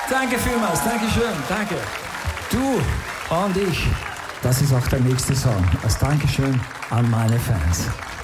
Danke vielmals, danke schön, danke. Du und ich, das ist auch der nächste Song. Als Dankeschön an meine Fans.